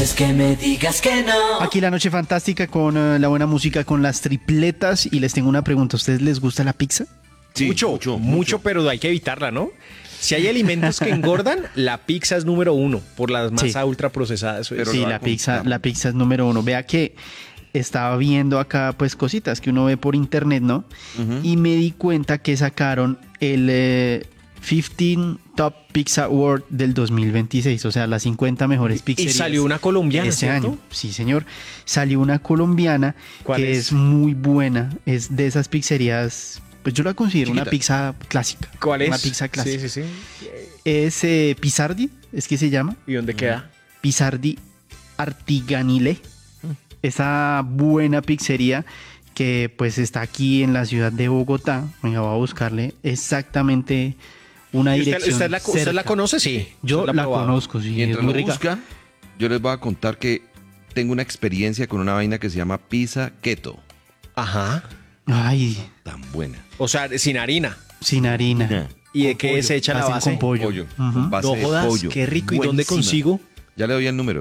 es que me digas que no. Aquí la noche fantástica con la buena música, con las tripletas. Y les tengo una pregunta. ¿A ustedes les gusta la pizza? Sí, mucho, pero hay que evitarla, ¿no? Si hay alimentos que engordan, la pizza es número uno por las masa ultra procesadas. Pero sí, la pizza es número uno. Vea que estaba viendo acá pues cositas que uno ve por internet, ¿no? Y me di cuenta que sacaron el 15 Top Pizza Award del 2026, o sea, las 50 mejores pizzerías. Y salió una colombiana, este ¿cierto? año. Sí, señor. Salió una colombiana que es muy buena. Es de esas pizzerías, pues yo la considero una pizza clásica. ¿Cuál es? Una pizza clásica. Sí. Es Pizzardi, es que se llama. ¿Y dónde queda? Pizzardi Artiganile. Esa buena pizzería que pues está aquí en la ciudad de Bogotá. Venga, voy a buscarle exactamente una dirección. ¿Usted la conoce? Sí. Yo la conozco, sí. Mientras es muy lo rica. busca, yo les voy a contar que tengo una experiencia con una vaina que se llama pizza keto. Ajá. Ay, Tan buena. O sea, sin harina. sin harina. ¿Y de qué se echa la Hacen base? con pollo. Con base No de jodas, pollo. qué rico. ¿Y dónde Buenísima. consigo? Ya le doy el número.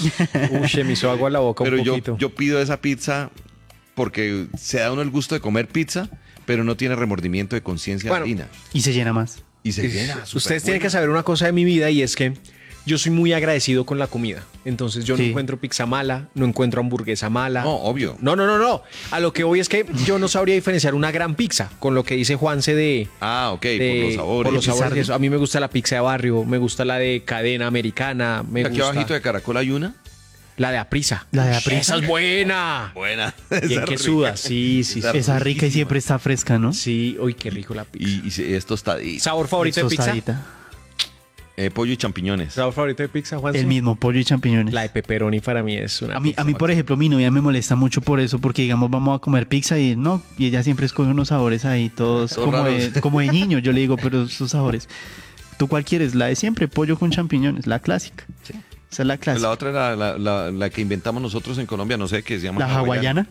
Uy, se me hizo agua a la boca Pero un poquito. yo pido esa pizza porque se da uno el gusto de comer pizza, pero no tiene remordimiento de conciencia de harina. Y se llena más. Y se llena. Ustedes tienen que saber una cosa de mi vida y es que yo soy muy agradecido con la comida. Entonces yo no Sí. encuentro pizza mala, no encuentro hamburguesa mala. No, obvio. No. A lo que voy es que yo no sabría diferenciar una gran pizza con lo que dice Juanse de... Ah, ok, de- por los sabores. por los sabores y eso. A mí me gusta la pizza de barrio, me gusta la de cadena americana, me Aquí gusta abajito de Caracol hay una. la de aprisa. La de aprisa. Esa es buena. Buena. Bien que suda. Sí. Esa rica y siempre está fresca, ¿no? Sí, uy, qué rico la pizza. Y es tostadita. ¿Sabor favorito de pizza? Tostadita. Pollo y champiñones. ¿Sabor favorito de pizza, Juanse? El mismo, pollo y champiñones. La de pepperoni para mí es una A mí, pizza por ejemplo, mi novia me molesta mucho por eso, porque digamos, vamos a comer pizza y no, y ella siempre escoge unos sabores ahí, todos Todos raros. como de niño. Yo le digo, pero esos sabores. ¿Tú cuál quieres? La de siempre, pollo con champiñones, la clásica. Sí. Esa es la clásica. La otra era la que inventamos nosotros en Colombia, no sé, que se llama La hawaiana.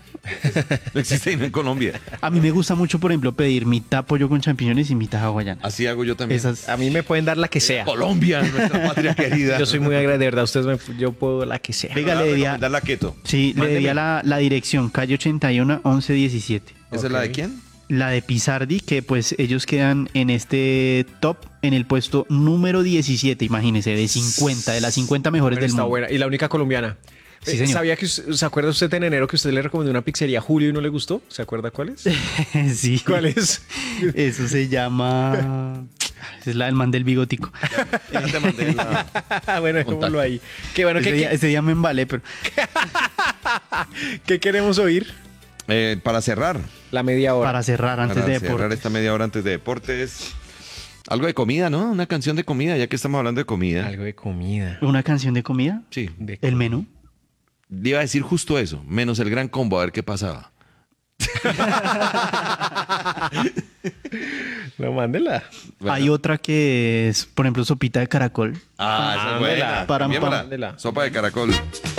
No existe en Colombia. A mí me gusta mucho, por ejemplo, pedir mitad pollo con champiñones y mitad hawaiana. Así hago yo también. Esas, A mí me pueden dar la que sea. Colombia, nuestra patria querida. Yo soy muy agradecido, de verdad. Yo puedo la que sea. Venga, le diría, Dar la keto. sí, le diría la dirección, calle 81, 1117. ¿Esa es la de quién? La de Pizzardi, que pues ellos quedan en este top en el puesto número 17, imagínense, de 50, de las 50 mejores Bueno, del está mundo. buena. Y la única colombiana. Sí, señor. ¿Sabía que se acuerda usted en enero que usted le recomendó una pizzería a Julio y no le gustó? ¿Se acuerda cuál es? Sí. ¿Cuál es? Eso se llama... Es la del man del bigotico. Ya te mandé la... Bueno, dejémoslo ahí. Qué bueno, Ese día me embalé, pero... ¿qué queremos oír? Para cerrar. La media hora. Para cerrar antes Para de cerrar deportes. esta media hora antes de deportes. Algo de comida, ¿no? Una canción de comida, ya que estamos hablando de comida. Algo de comida. ¿Una canción de comida? Sí. ¿El menú? Le iba a decir justo eso, menos el gran combo, a ver qué pasaba. No, mándela. Bueno. Hay otra que es, por ejemplo, sopita de caracol. Ah, esa es Ándela. buena. Param, Cambiémosla. ándela. Sopa de caracol.